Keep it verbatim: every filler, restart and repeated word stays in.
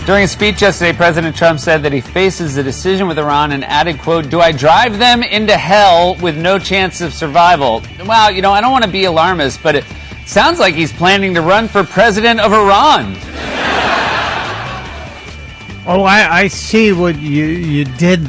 During a speech yesterday, President Trump said that he faces a decision with Iran and added, quote, "Do I drive them into hell with no chance of survival?" Well, you know, I don't want to be alarmist, but it sounds like he's planning to run for president of Iran. Oh, I, I see what you, you did